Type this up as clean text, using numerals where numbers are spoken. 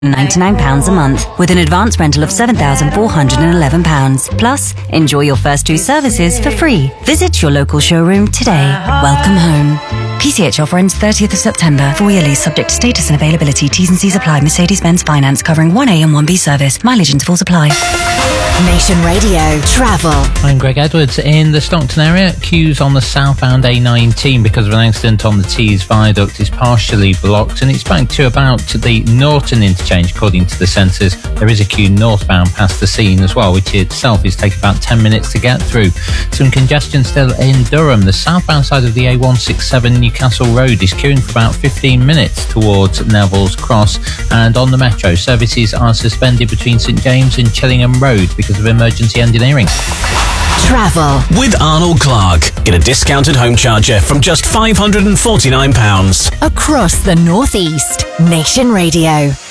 £99 a month with an advance rental of £7,411. Plus, enjoy your first 2 services for free. Visit your local showroom today. Welcome home. PCH offer ends 30th of September. 4-year lease subject to status and availability. T's and C's apply. Mercedes-Benz Finance covering 1A and 1B service. Mileage intervals apply. Nation Radio Travel. I'm Greg Edwards. In the Stockton area, queues on the southbound A19 because of an accident on the Tees Viaduct is partially blocked, and it's back to about the Norton interchange according to the sensors. There is a queue northbound past the scene as well, which itself is taking about 10 minutes to get through. Some congestion still in Durham. The southbound side of the A167 Newcastle Road is queuing for about 15 minutes towards Neville's Cross, and on the Metro, services are suspended between St James and Chillingham Road because of emergency engineering. Travel with Arnold Clark. Get a discounted home charger from just £549. across the North East. Nation Radio.